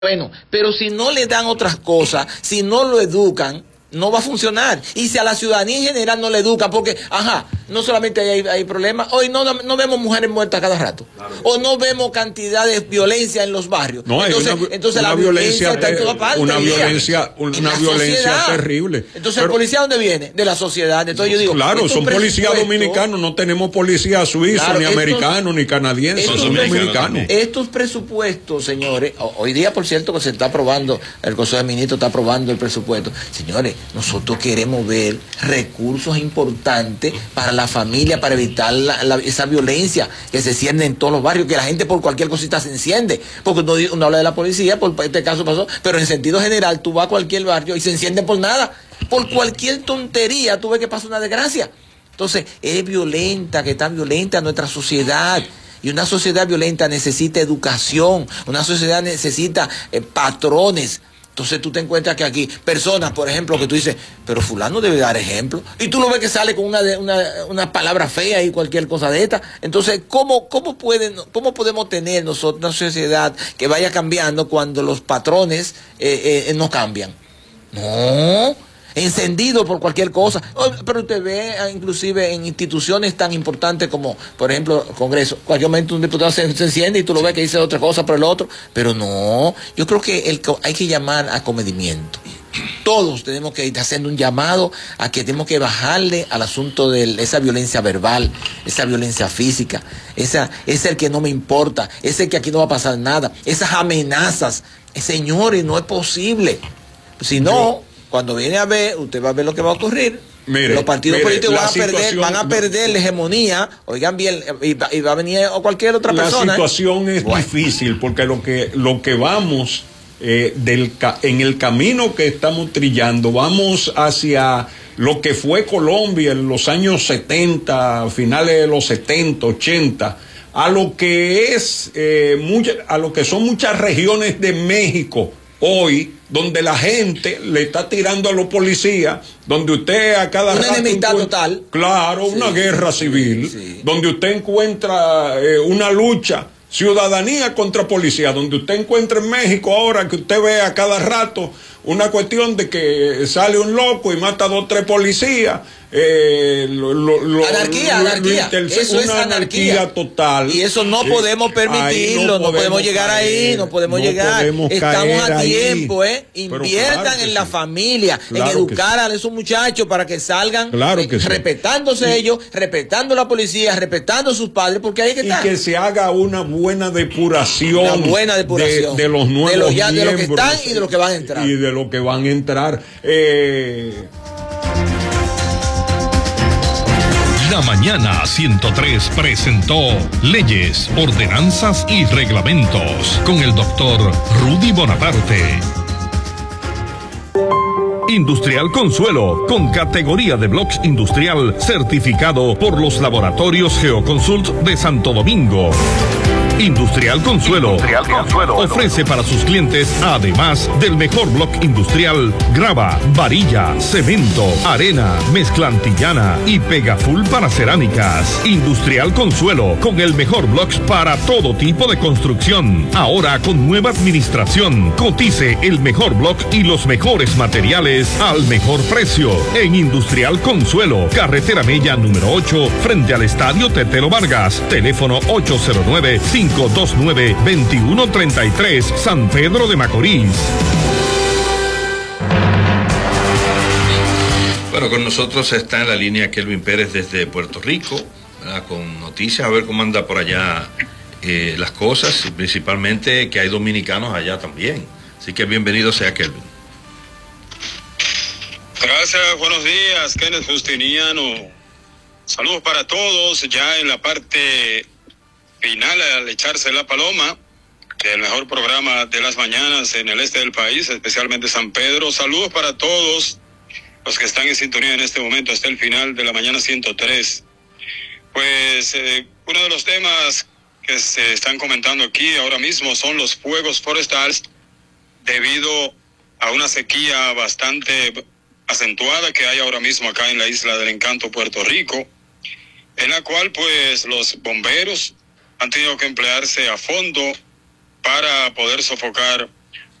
Bueno, pero si no le dan otras cosas, si no lo educan, no va a funcionar. Y si a la ciudadanía en general no le educan, porque, no solamente hay problemas, hoy no vemos mujeres muertas cada rato, claro, o no vemos cantidad de violencia en los barrios. No, entonces la violencia está en toda parte. Una violencia terrible. Entonces, ¿el policía dónde viene? De la sociedad. Entonces yo digo, claro, son policías dominicanos, no tenemos policías suizos, claro, ni americanos, ni canadienses, son dominicanos. Estos presupuestos, señores, hoy día, por cierto, que se está aprobando, el Consejo de Ministros está aprobando el presupuesto. Señores, nosotros queremos ver recursos importantes para la familia, para evitar esa violencia que se enciende en todos los barrios, que la gente por cualquier cosita se enciende, porque uno habla de la policía, por este caso pasó, pero en sentido general tú vas a cualquier barrio y se enciende por nada, por cualquier tontería tú ves que pasa una desgracia. Entonces es violenta, que está violenta nuestra sociedad. Y una sociedad violenta necesita educación, una sociedad necesita patrones. Entonces tú te encuentras que aquí personas, por ejemplo, que tú dices, pero fulano debe dar ejemplo, y tú lo ves que sale con una palabra fea y cualquier cosa de esta. Entonces, ¿cómo podemos tener nosotros una sociedad que vaya cambiando cuando los patrones no cambian? No, encendido por cualquier cosa. Pero usted ve inclusive en instituciones tan importantes como, por ejemplo, el Congreso, cualquier momento un diputado se enciende y tú lo ves que dice otra cosa por el otro, pero no, yo creo que hay que llamar a comedimiento. Todos tenemos que ir haciendo un llamado a que tenemos que bajarle al asunto de esa violencia verbal, esa violencia física, es el que no me importa, es el que aquí no va a pasar nada, esas amenazas. Señores, no es posible. Si no, cuando viene a ver, usted va a ver lo que va a ocurrir. Los partidos políticos van a perder la hegemonía, oigan bien, y va a venir cualquier otra persona. La situación es difícil, porque lo que vamos en el camino que estamos trillando, vamos hacia lo que fue Colombia en los años 70, finales de los 70, 80, a lo que son muchas regiones de México hoy, donde la gente le está tirando a los policías, donde usted a cada rato... Una enemistad total. Claro, sí, una guerra civil, sí. Donde usted encuentra una lucha, ciudadanía contra policía, donde usted encuentra en México ahora que usted ve a cada rato una cuestión de que sale un loco y mata a 2 o 3 policías. Anarquía. Eso es anarquía total. Y eso no podemos permitirlo, no podemos llegar ahí, no podemos llegar. Estamos a tiempo, inviertan claro en la familia, claro, en educar a esos muchachos para que salgan respetándose ellos, respetando la policía, respetando a sus padres, porque hay que estar. Y que se haga una buena depuración, de los nuevos miembros, de los que están y de los que van a entrar. Y de los que van a entrar. La Mañana 103 presentó Leyes, Ordenanzas y Reglamentos con el doctor Rudy Bonaparte. Industrial Consuelo, con categoría de blocks industrial, certificado por los laboratorios Geoconsult de Santo Domingo. Industrial Consuelo ofrece para sus clientes, además del mejor bloque industrial, grava, varilla, cemento, arena, mezcla antillana y pegaful para cerámicas. Industrial Consuelo, con el mejor bloque para todo tipo de construcción. Ahora con nueva administración. Cotice el mejor bloque y los mejores materiales al mejor precio. En Industrial Consuelo, carretera Mella número 8, frente al Estadio Tetelo Vargas. Teléfono 809-529-2133, San Pedro de Macorís. Bueno, con nosotros está en la línea Kelvin Pérez desde Puerto Rico, con noticias, a ver cómo anda por allá las cosas, y principalmente que hay dominicanos allá también. Así que bienvenido sea Kelvin. Gracias, buenos días, Kenneth Justiniano. Saludos para todos, ya en la parte final al echarse la paloma, el mejor programa de las mañanas en el este del país, especialmente San Pedro. Saludos para todos los que están en sintonía en este momento hasta el final de la mañana 103. Pues uno de los temas que se están comentando aquí ahora mismo son los fuegos forestales debido a una sequía bastante acentuada que hay ahora mismo acá en la Isla del Encanto, Puerto Rico, en la cual pues los bomberos han tenido que emplearse a fondo para poder sofocar